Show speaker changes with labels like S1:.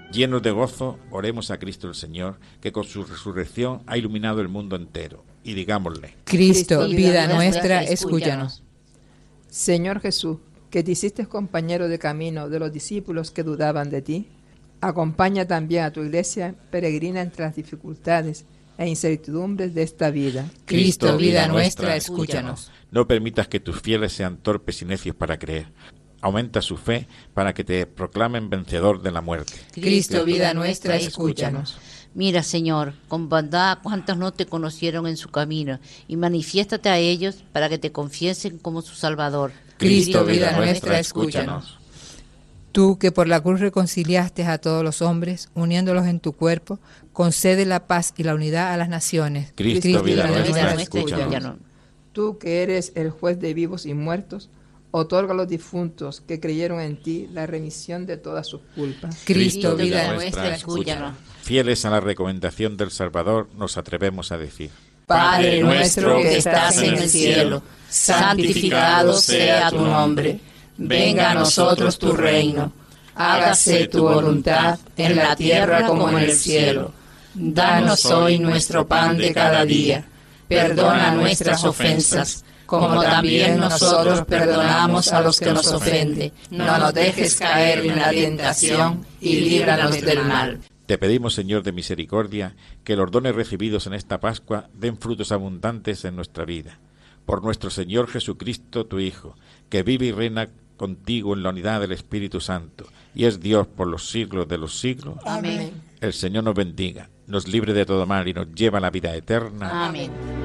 S1: Llenos de gozo, oremos a Cristo el Señor, que con su resurrección ha iluminado el mundo entero. Y digámosle:
S2: Cristo, vida nuestra, escúchanos.
S3: Señor Jesús, que te hiciste compañero de camino de los discípulos que dudaban de ti, acompaña también a tu iglesia peregrina entre las dificultades e incertidumbres de esta vida.
S2: Cristo, vida nuestra, escúchanos.
S1: No permitas que tus fieles sean torpes y necios para creer. Aumenta su fe para que te proclamen vencedor de la muerte.
S2: Cristo, vida nuestra, escúchanos.
S4: Mira, Señor, con bondad a cuantos no te conocieron en su camino, y manifiéstate a ellos para que te confiesen como su Salvador.
S2: Cristo, vida nuestra, escúchanos. Tú que por la cruz reconciliaste a todos los hombres, uniéndolos en tu cuerpo, concede la paz y la unidad a las naciones.
S1: Cristo, vida nuestra, escúchanos.
S3: Tú que eres el juez de vivos y muertos, otorga a los difuntos que creyeron en ti la remisión de todas sus culpas.
S2: Cristo, vida nuestra, escúchanos.
S1: Fieles a la recomendación del Salvador, nos atrevemos a decir:
S2: Padre nuestro que estás en el cielo, santificado sea tu nombre. Venga a nosotros tu reino. Hágase tu voluntad en la tierra como en el cielo. Danos hoy nuestro pan de cada día. Perdona nuestras ofensas, como también nosotros perdonamos a los que nos ofenden. No nos dejes caer en la tentación y líbranos del mal.
S1: Te pedimos, Señor de misericordia, que los dones recibidos en esta Pascua den frutos abundantes en nuestra vida. Por nuestro Señor Jesucristo, tu Hijo, que vive y reina contigo en la unidad del Espíritu Santo, y es Dios por los siglos de los siglos.
S2: Amén.
S1: El Señor nos bendiga, nos libre de todo mal y nos lleva a la vida eterna.
S2: Amén.